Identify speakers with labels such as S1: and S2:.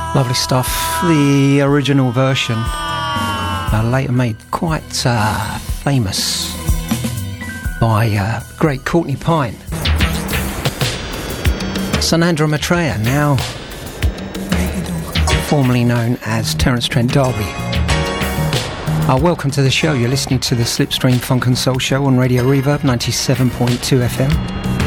S1: Lovely stuff. The original version, later made quite famous by great Courtney Pine. Sanandra Maitreya, now formerly known as Terence Trent D'Arby. Welcome to the show. You're listening to the Slipstream Funk and Soul Show on Radio Reverb 97.2 FM.